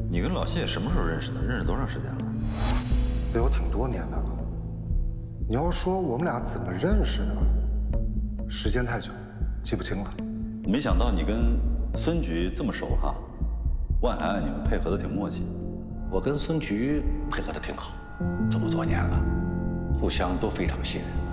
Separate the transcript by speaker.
Speaker 1: 你跟老谢什么时候认识的？认识多长时间了？
Speaker 2: 得有挺多年的了。你要说我们俩怎么认识的，时间太久，记不清了。
Speaker 1: 没想到你跟孙局这么熟哈，我还按你们配合的挺默契。
Speaker 3: 我跟孙局配合的挺好，这么多年了，互相都非常信任。